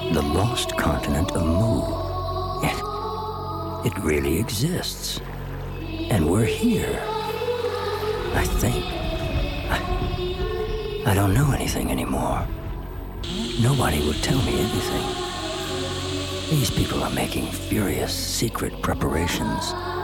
The lost continent of Mu. It really exists. And we're here. I think. I don't know anything anymore. Nobody would tell me anything. These people are making furious secret preparations